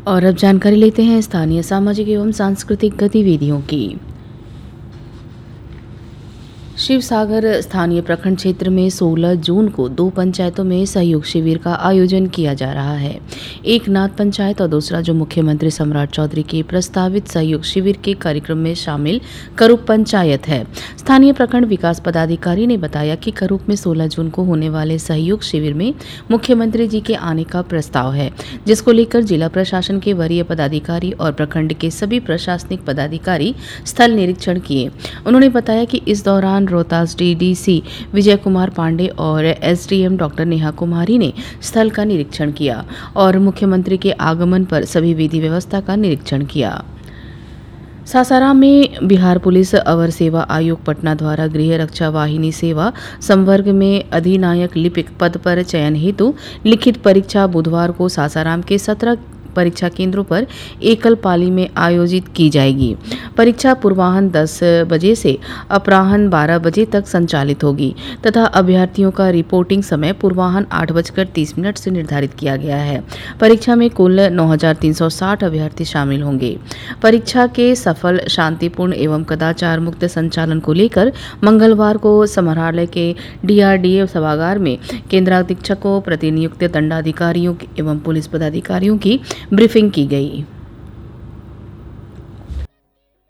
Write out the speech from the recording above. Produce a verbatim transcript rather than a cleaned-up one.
और अब जानकारी लेते हैं स्थानीय सामाजिक एवं सांस्कृतिक गतिविधियों की। शिवसागर स्थानीय प्रखंड क्षेत्र में सोलह जून को दो पंचायतों में सहयोग शिविर का आयोजन किया जा रहा है। एक नाथ पंचायत और दूसरा जो मुख्यमंत्री सम्राट चौधरी के प्रस्तावित सहयोग शिविर के कार्यक्रम में शामिल करूप पंचायत है। स्थानीय प्रखंड विकास पदाधिकारी ने बताया कि करूप में सोलह जून को होने वाले सहयोग शिविर में मुख्यमंत्री जी के आने का प्रस्ताव है, जिसको लेकर जिला प्रशासन के वरीय पदाधिकारी और प्रखंड के सभी प्रशासनिक पदाधिकारी स्थल निरीक्षण किए। उन्होंने बताया कि इस दौरान रोहतास डीडीसी विजय कुमार पांडे और एसडीएम डॉक्टर नेहा कुमारी ने स्थल का निरीक्षण किया और मुख्यमंत्री के आगमन पर सभी विधि व्यवस्था का निरीक्षण किया। सासाराम में बिहार पुलिस अवर सेवा आयोग पटना द्वारा गृह रक्षा वाहिनी सेवा संवर्ग में अधिनायक लिपिक पद पर चयन हेतु लिखित परीक्षा बुधवार को सासाराम के सत्रह परीक्षा केंद्रों पर एकल पाली में आयोजित की जाएगी। परीक्षा पूर्वाह्न दस बजे से अपराह्न बारह बजे तक संचालित होगी तथा अभ्यर्थियों का रिपोर्टिंग समय पूर्वाह्न आठ बजकर तीस मिनट से निर्धारित किया गया है। परीक्षा में कुल नौ हजार तीन सौ साठ अभ्यर्थी शामिल होंगे। परीक्षा के सफल, शांतिपूर्ण एवं कदाचार मुक्त संचालन को लेकर मंगलवार को समाहरणालय के डीआरडीए सभागार में केंद्राधीक्षकों, प्रतिनियुक्त दंडाधिकारियों एवं पुलिस पदाधिकारियों की ब्रीफिंग की गई।